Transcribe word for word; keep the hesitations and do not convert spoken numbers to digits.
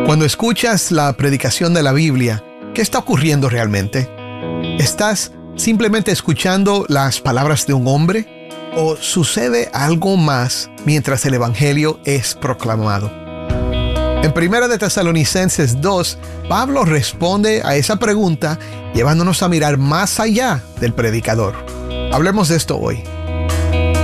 Cuando escuchas la predicación de la Biblia, ¿qué está ocurriendo realmente? ¿Estás simplemente escuchando las palabras de un hombre? ¿O sucede algo más mientras el Evangelio es proclamado? En Primera de Tesalonicenses dos, Pablo responde a esa pregunta llevándonos a mirar más allá del predicador. Hablemos de esto hoy.